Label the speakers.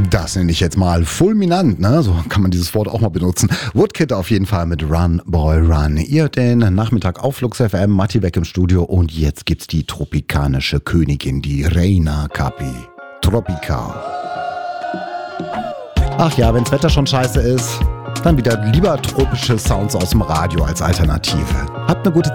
Speaker 1: Das nenne ich jetzt mal fulminant, ne? So kann man dieses Wort auch mal benutzen. Woodkid auf jeden Fall mit Run, Boy, Run. Ihr den Nachmittag auf Flux FM, Matti weg im Studio und jetzt gibt's die tropikanische Königin, die Reina Capi. Tropical. Ach ja, wenn's Wetter schon scheiße ist, dann wieder lieber tropische Sounds aus dem Radio als Alternative. Habt eine gute